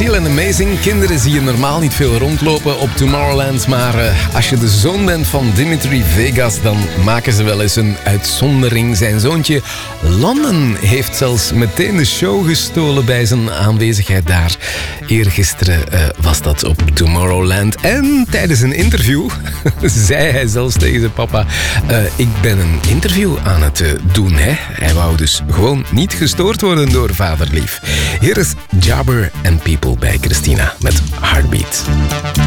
Seal and Amazing. Kinderen zie je normaal niet veel rondlopen op Tomorrowland. Maar als je de zoon bent van Dimitri Vegas, dan maken ze wel eens een uitzondering. Zijn zoontje London heeft zelfs meteen de show gestolen bij zijn aanwezigheid daar. Eergisteren was dat op Tomorrowland. En tijdens een interview zei hij zelfs tegen zijn papa: ik ben een interview aan het doen. Hè? Hij wou dus gewoon niet gestoord worden door vaderlief. Hier is Jabber and People bij Christina met Heartbeat.